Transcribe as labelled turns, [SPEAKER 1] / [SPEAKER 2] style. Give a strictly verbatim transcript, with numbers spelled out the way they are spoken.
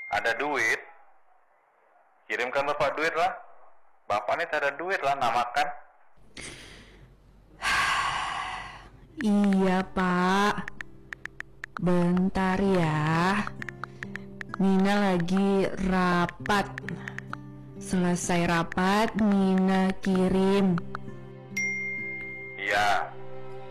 [SPEAKER 1] Ada duit? Kirimkan bapak duit lah. Bapak nih tak ada duit lah, nggak makan.
[SPEAKER 2] Iya pak, bentar ya. Nina lagi rapat. Selesai rapat, Nina kirim.
[SPEAKER 1] Iya,